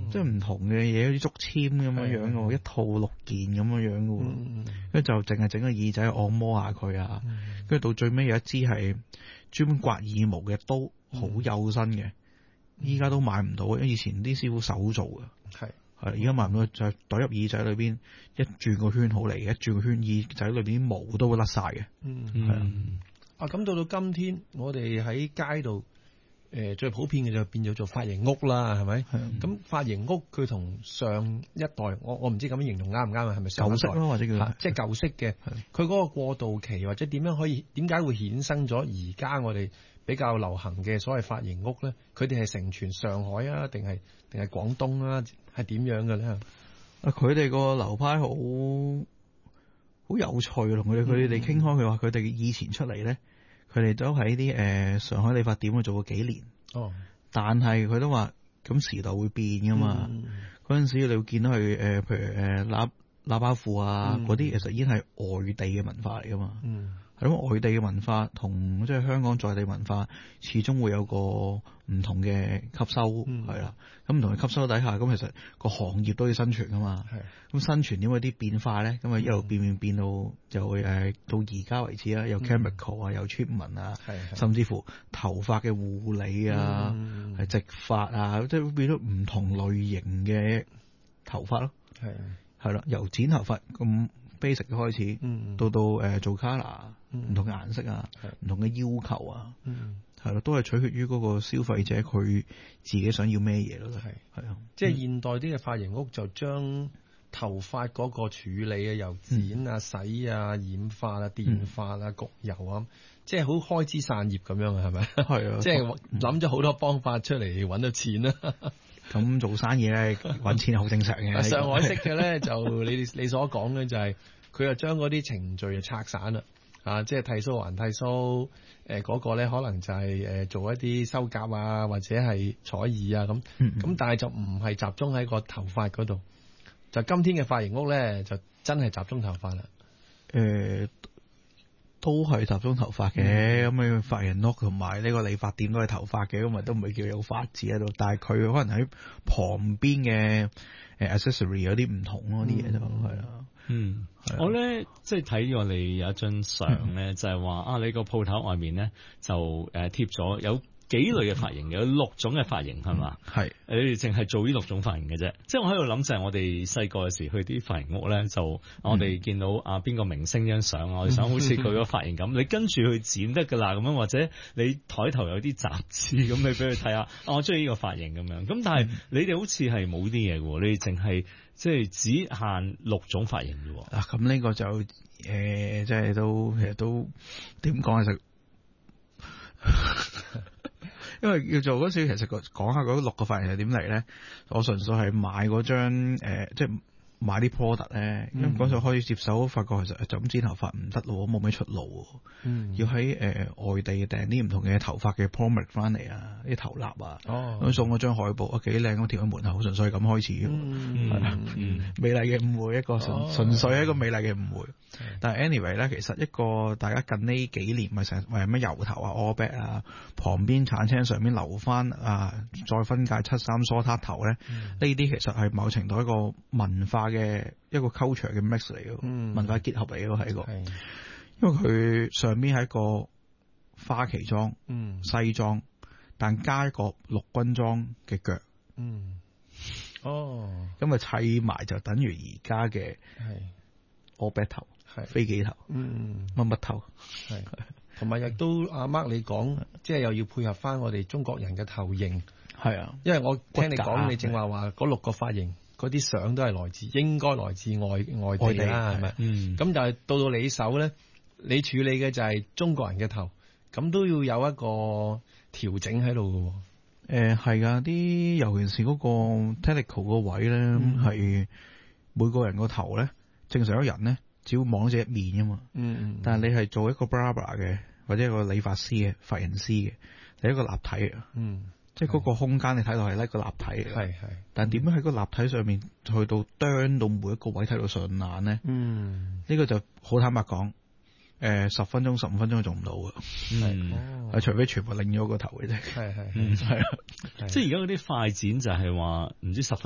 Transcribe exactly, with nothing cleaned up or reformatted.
即係唔同嘅嘢，好似竹籤咁樣樣嘅，一套六件咁樣樣嘅，跟住、嗯、就淨係整個耳仔按摩下佢啊，跟住、嗯、到最尾有一支係專門刮耳毛嘅刀，好幼身嘅，依家、嗯、都買唔到，因為以前啲師傅手做嘅，係係而家買唔到，就係袋入耳仔裏邊一轉個圈好嚟嘅，一轉個圈耳仔裏邊啲毛都會甩晒嘅， 嗯係啊，啊咁到到今天我哋喺街度。誒、呃，最普遍嘅就變咗做髮型屋啦，係咪？係。咁髮型屋佢同上一代，我我唔知咁樣形容啱唔啱啊？係咪舊式咯，或者叫即係舊式嘅？佢嗰個過渡期或者點樣可以？點解會衍生咗而家我哋比較流行嘅所謂髮型屋咧？佢哋係承傳上海啊，定係定係廣東啊？係點樣嘅咧？啊， 佢哋個流派好好有趣，同佢哋佢哋傾開，佢話佢哋以前出嚟咧。佢哋都喺啲誒上海理髮店度做過幾年，哦，但係佢都話咁時代會變噶嘛，嗰陣、嗯、時你會見到佢誒、呃，譬如誒喇喇叭褲啊嗰啲，嗯、其實已經係外地嘅文化嚟噶嘛，嗯，係咯，外地嘅文化同即係香港在地文化始終會有個唔同嘅吸收，係啦、嗯，咁唔同嘅吸收底下，咁其實個行業都要生存噶嘛，係的，咁生存點會啲變化咧？咁啊一路變變變到就會誒到而家為止啦，有 chemical 啊，有 treatment 啊，係，甚至乎頭髮嘅護理啊，係植髮啊，即係會變咗唔同類型嘅頭髮咯，係，係啦，由剪頭髮咁 basic 嘅開始，嗯、到到誒、呃、做 color，唔同嘅顏色啊，唔同嘅要求啊。嗯係咯，都係取決於嗰個消費者佢自己想要咩嘢咯。係係啊， 即係現代啲嘅髮型屋就將頭髮嗰個處理啊，由剪啊、洗啊、染髮啊、電髮啊、焗油啊，即係好開枝散葉咁樣啊，係咪？係啊，即係諗咗好多方法出嚟揾到錢啦。 咁做生意咧，揾錢係好正常嘅。 上海式嘅咧，就你你所講嘅就係佢又將嗰啲程序就拆散啦。啊，即係剃鬚還剃鬚，誒、呃，嗰、那個咧可能就係、是、誒、呃、做一啲修甲啊，或者係彩耳啊咁，咁、嗯嗯、但係就唔係集中喺個頭髮嗰度，就今天嘅髮型屋咧就真係集中頭髮啦。 誒、呃，都係集中頭髮嘅，咁啊髮型屋同埋呢個理髮店都係頭髮嘅，咁咪都唔係叫有髮字喺度，但係佢可能喺旁邊嘅誒 accessory 有啲唔同咯，啲嘢就係啦。 嗯，我咧即係睇我哋有一張相咧，就係話啊，你個鋪頭外面咧就誒貼咗有幾類嘅髮型，有六種嘅髮型係嘛？係，你哋淨係做呢六種髮型嘅啫。即係我喺度諗就係我哋細個嘅時去啲髮型屋咧，就我哋見到啊邊個明星張相，我哋想好似佢個髮型咁，你跟住去剪得噶啦咁樣，或者你台頭有啲雜誌咁，你俾佢睇下，啊我中意呢個髮型咁樣。咁但係你哋好似係冇啲嘢嘅，你哋淨係即係只限六種髮型嘅。 啊，咁呢個就誒，即係都其實都點講其實。因為要做嗰時，其實講下嗰六個髮型係點嚟咧，我純粹係買嗰張誒，即係買啲 product 咧，咁嗰時開始接手，發覺其實就咁剪頭髮唔得咯，冇咩出路。嗯，要喺誒、呃、外地訂啲唔同嘅頭髮嘅 product 翻嚟啊，啲頭蠟啊，哦，咁送嗰張海報啊，幾靚咁貼喺門口，純粹係咁開始嘅，係啦，嗯，美麗嘅誤會，一個純純粹係一個美麗嘅誤會。但係 anyway 咧，其實一個大家近呢幾年咪成日話咩油頭啊、all back 啊，旁邊鏟青上面留翻啊，再分界七三梳撻頭咧，呢啲、嗯、其實係某程度一個文化嘅一個 culture 嘅 mix 嚟嘅，嗯、文化結合嚟嘅係一個，是因為佢上面係一個花旗裝、嗯、西裝，但加一個陸軍裝嘅腳，嗯，哦，咁啊砌埋就等於而家嘅係 all back 頭。係飛機頭，嗯，乜乜頭， 係，同埋亦都阿 Mark 你講，即係又要配合翻我哋中國人嘅頭型，係啊，因為我聽你講，你正話話嗰六個髮型，嗰啲相都係來自，應該來自外外地啦，係咪？嗯，咁但係到到你手咧，你處理嘅就係中國人嘅頭，咁都要有一個調整喺度嘅。 誒，係噶，啲尤其是嗰個 technical 個位咧，係每個人個頭咧，正常一個人咧。只要望到只一面啊嘛，嗯嗯，但係你係做一個 barber 嘅或者一個理髮師嘅髮型師嘅，你一個立體嘅，嗯，即係嗰個空間你睇落係一個立體嘅，係係，但點樣喺個立體上面去到啄到每一個位睇到順眼咧？嗯，呢個就好坦白講，誒十分鐘十五分鐘做唔到嘅，係，係除非全部擰咗個頭嘅啫，係係係，係啊， 即係而家嗰啲快剪就係話唔知十分。